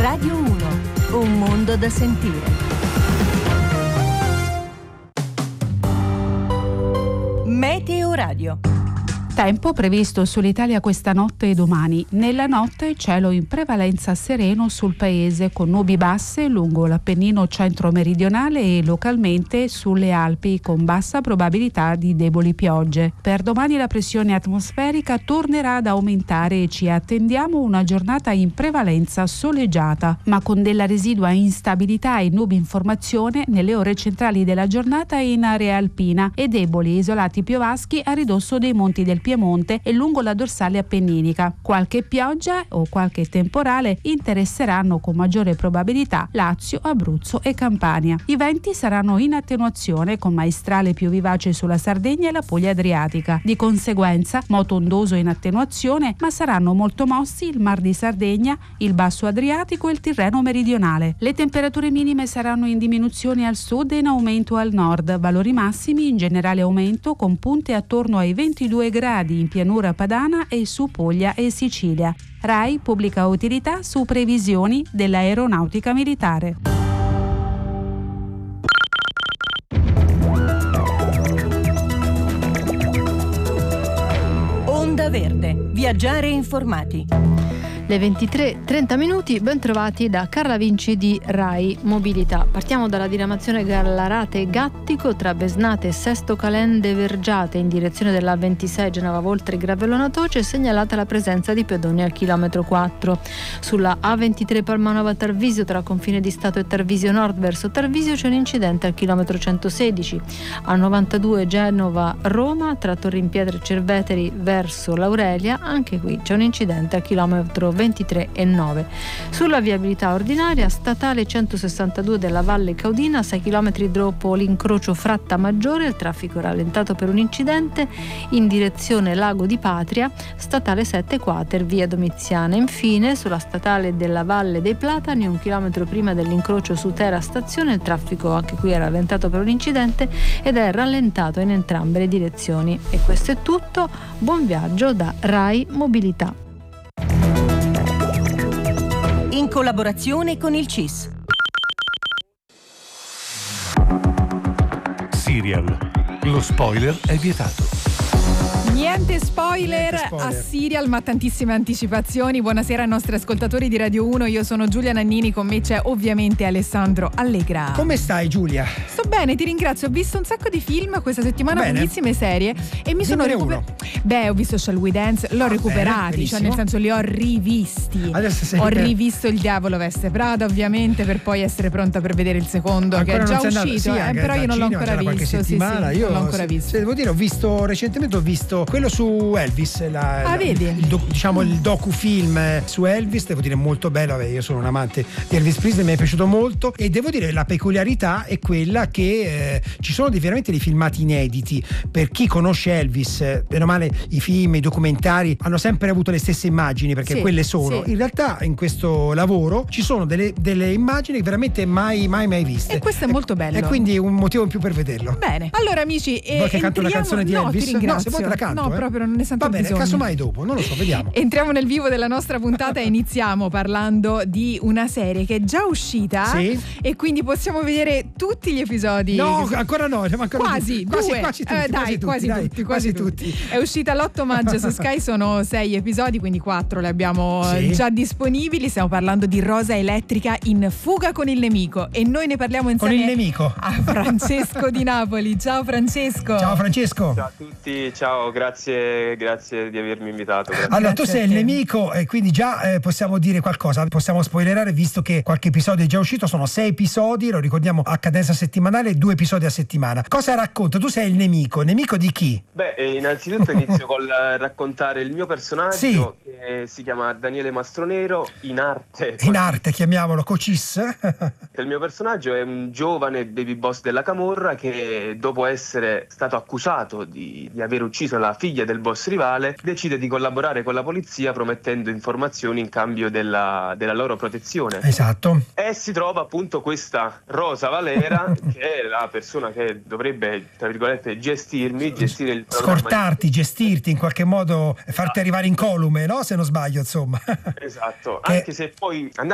Radio 1, un mondo da sentire. Meteo Radio. Tempo previsto sull'Italia questa notte e domani. Nella notte cielo in prevalenza sereno sul paese con nubi basse lungo l'Appennino centro-meridionale e localmente sulle Alpi con bassa probabilità di deboli piogge. Per domani la pressione atmosferica tornerà ad aumentare e ci attendiamo una giornata in prevalenza soleggiata, ma con della residua instabilità e nubi in formazione nelle ore centrali della giornata in area alpina e deboli isolati piovaschi a ridosso dei monti del Piemonte e lungo la dorsale appenninica. Qualche pioggia o qualche temporale interesseranno con maggiore probabilità Lazio, Abruzzo e Campania. I venti saranno in attenuazione con maestrale più vivace sulla Sardegna e la Puglia adriatica. Di conseguenza moto ondoso in attenuazione, ma saranno molto mossi il Mar di Sardegna, il Basso Adriatico e il Tirreno meridionale. Le temperature minime saranno in diminuzione al sud e in aumento al nord. Valori massimi in generale aumento con punte attorno ai 22 gradi in pianura padana e su Puglia e Sicilia. RAI pubblica utilità su previsioni dell'aeronautica militare. Onda Verde. Viaggiare informati. Le 23:30, ben trovati da Carla Vinci di RAI Mobilità. Partiamo dalla diramazione Gallarate-Gattico tra Besnate e Sesto Calende Vergiate in direzione della 26 Genova Voltri Gravellona Toce, è segnalata la presenza di pedoni al chilometro 4. Sulla A23 Palmanova Tarvisio tra confine di Stato e Tarvisio Nord verso Tarvisio c'è un incidente al chilometro 116. A92 Genova Roma tra Torrimpietre e Cerveteri verso L'Aurelia, anche qui c'è un incidente al chilometro 23 e 9. Sulla viabilità ordinaria statale 162 della Valle Caudina, 6 km dopo l'incrocio Fratta Maggiore, il traffico è rallentato per un incidente in direzione Lago di Patria, statale 7 Quater via Domiziana. Infine sulla statale della Valle dei Platani, 1 chilometro prima dell'incrocio Sutera Stazione, il traffico anche qui è rallentato per un incidente ed è rallentato in entrambe le direzioni. E questo è tutto, buon viaggio da RAI Mobilità. In collaborazione con il CIS. Serial. Lo spoiler è vietato. Niente spoiler a Serial, ma tantissime anticipazioni. Buonasera ai nostri ascoltatori di Radio 1, io sono Giulia Nannini, con me c'è ovviamente Alessandro Allegra. Come stai, Giulia? Sto bene, ti ringrazio. Ho visto un sacco di film questa settimana, bellissime serie, e mi sono ho visto Shall We Dance, l'ho recuperati, cioè nel senso li ho rivisti. Ho rivisto Il Diavolo Veste Prada, ovviamente, per poi essere pronta per vedere il secondo, ancora che è già uscito, però io non l'ho ancora visto. Io non l'ho ancora visto. Devo dire, recentemente ho visto quello su Elvis, vedi? Il docufilm su Elvis, devo dire molto bello. Io sono un amante di Elvis Presley, mi è piaciuto molto, e devo dire la peculiarità è quella che ci sono veramente dei filmati inediti. Per chi conosce Elvis, bene o male, i film, i documentari hanno sempre avuto le stesse immagini, perché quelle sono. In realtà in questo lavoro ci sono delle immagini veramente mai viste, e questo è molto bello, e quindi un motivo in più per vederlo. Bene, allora amici, vuoi che canto la canzone di Elvis? Ti ringrazio. No, se vuoi te la canto. No, proprio non ne sento bisogno. Va bene, casomai dopo, non lo so, vediamo. Entriamo nel vivo della nostra puntata e iniziamo parlando di una serie che è già uscita, e quindi possiamo vedere tutti gli episodi. No, ancora no, siamo ancora quasi tutti. È uscita l'8 maggio su Sky, sono 6 episodi, quindi 4 li abbiamo già disponibili. Stiamo parlando di Rosa Elettrica in fuga con il nemico, e noi ne parliamo insieme con il nemico a Francesco di Napoli. Ciao Francesco. Ciao Francesco. Ciao a tutti, ciao, grazie di avermi invitato. Allora, tu sei il nemico, e quindi già possiamo dire qualcosa, possiamo spoilerare, visto che qualche episodio è già uscito. Sono 6 episodi, lo ricordiamo, a cadenza settimanale, 2 episodi a settimana. Cosa racconta? Tu sei il nemico di chi? Beh, innanzitutto inizio col raccontare il mio personaggio, che si chiama Daniele Mastronero, in arte, chiamiamolo Cocis. Il mio personaggio è un giovane baby boss della camorra che, dopo essere stato accusato di aver ucciso la figlia del boss rivale, decide di collaborare con la polizia promettendo informazioni in cambio della loro protezione. Esatto. E si trova appunto questa Rosa Valera, che è la persona che dovrebbe, tra virgolette, gestire il programma. Gestirti in qualche modo, farti arrivare incolume, no? Se non sbaglio, insomma. Esatto, anche se poi